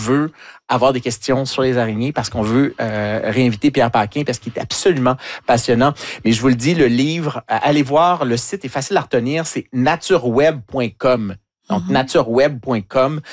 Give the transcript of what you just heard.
veut avoir des questions sur les araignées parce qu'on veut réinviter Pierre Paquin parce qu'il est absolument passionnant. Mais je vous le dis, le livre, allez voir, le site est facile à retenir, c'est natureweb.com. Donc, natureweb.com.